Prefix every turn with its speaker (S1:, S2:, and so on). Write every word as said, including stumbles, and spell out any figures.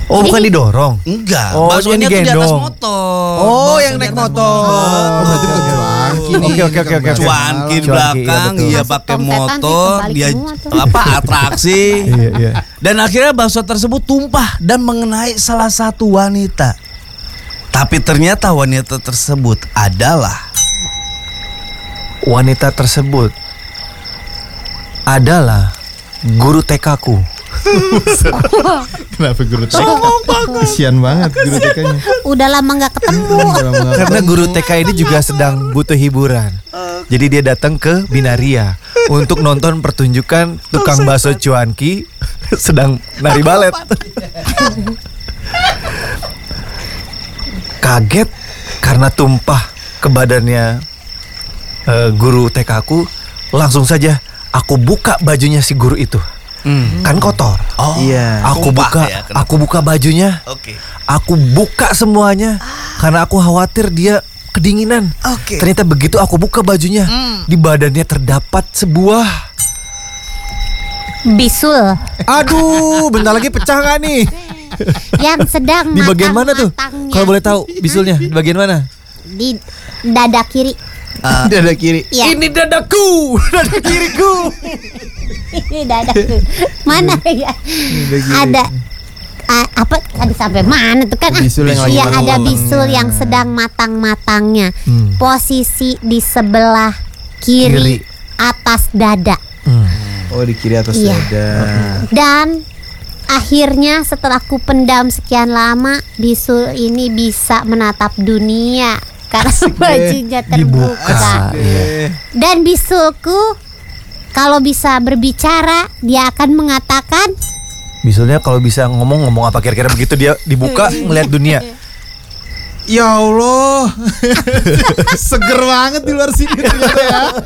S1: Oh, bukan didorong?
S2: Enggak,
S1: Oh,
S2: baksonya
S1: dia
S2: tuh di atas
S1: digendong.
S2: motor.
S3: Oh,
S2: Bakso
S3: yang
S2: di
S3: naik
S2: atas
S3: motor.
S2: Betul.
S3: Berarti bukan cuanki nih.
S1: Oke, oke, oke, oke.
S2: Cuanki di
S1: Cuanki,
S2: belakang,
S1: iya, betul.
S2: iya
S4: Masuk
S2: pakai
S4: tong setan sih,
S2: motor,
S4: kebalik
S2: dia
S4: semua tuh.
S2: apa atraksi.
S1: Iya, iya.
S2: Dan akhirnya bakso tersebut tumpah dan mengenai salah satu wanita. Tapi ternyata wanita tersebut adalah
S1: Wanita tersebut adalah guru T K ku.
S3: Kenapa guru T K? Kasian banget guru T K-nya.
S4: Udah lama nggak ketemu.
S1: Karena guru T K ini juga sedang butuh hiburan. Jadi dia datang ke Binaria untuk nonton pertunjukan tukang bakso cuanki sedang nari balet. Kaget karena tumpah ke badannya eh, guru T K ku, langsung saja aku buka bajunya si guru itu.
S2: hmm.
S1: Kan kotor.
S2: Oh,
S3: Iya.
S1: Aku
S2: tumpah
S1: buka,
S2: ya, kenapa?
S1: aku buka bajunya.
S2: Oke.
S1: Aku buka semuanya karena aku khawatir dia kedinginan.
S2: Oke.
S1: Ternyata begitu aku buka bajunya, di badannya terdapat sebuah.
S4: Bisul
S1: Aduh, bentar lagi pecah nggak nih?
S4: yang sedang
S1: Di bagian mana tuh?
S4: matang-matangnya.
S1: Kalau boleh tahu bisulnya di bagian mana?
S4: Di dada kiri.
S3: Dada kiri.
S4: Ya.
S1: Ini dadaku, dada kiriku.
S4: Ini dadaku. Mana ya? Ada a- apa tadi sampai mana tuh kan?
S3: Bisul yang lagi
S4: Iya, ada
S3: matang-matangnya.
S4: bisul yang sedang matang-matangnya.
S1: Hmm.
S4: Posisi di sebelah kiri,
S1: Kiri.
S4: atas dada.
S3: Oh, di kiri atas
S4: Iya.
S3: dada.
S4: Dan akhirnya setelah ku pendam sekian lama, bisul ini bisa menatap dunia karena bajunya terbuka.
S3: Eh,
S4: Dan bisulku kalau bisa berbicara, dia akan mengatakan
S1: Bisulnya kalau bisa ngomong ngomong apa kira-kira begitu dia dibuka ngelihat dunia.
S3: ya Allah. Seger banget di luar sini ternyata ya.